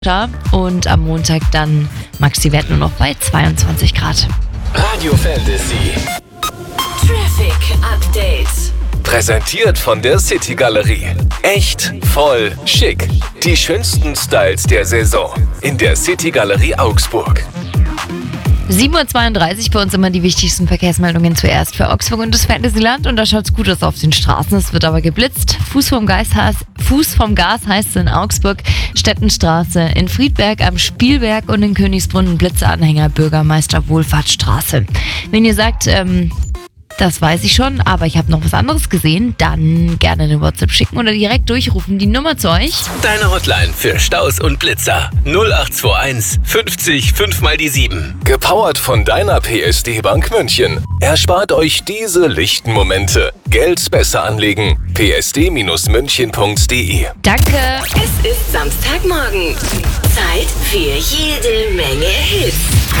und am Montag dann Maxi-Wert nur noch bei 22 Grad. Radio Fantasy. Traffic Update. Präsentiert von der City Galerie. Echt, voll, schick. Die schönsten Styles der Saison. In der City Galerie Augsburg. 7.32 Uhr bei uns immer die wichtigsten Verkehrsmeldungen zuerst für Augsburg und das Fantasyland. Und da schaut es gut aus auf den Straßen. Es wird aber geblitzt. Fuß vom Gas heißt es in Augsburg, Stettenstraße, in Friedberg am Spielberg und in Königsbrunn Blitzeanhänger Bürgermeister Wohlfahrtsstraße. Wenn ihr sagt, das weiß ich schon, aber ich habe noch was anderes gesehen, dann gerne eine WhatsApp schicken oder direkt durchrufen. Die Nummer zu euch. Deine Hotline für Staus und Blitzer. 0821 50 5 mal die 7. Gepowert von deiner PSD Bank München. Erspart euch diese lichten Momente. Geld besser anlegen. psd-münchen.de. Danke. Es ist Samstagmorgen. Zeit für jede Menge Hits.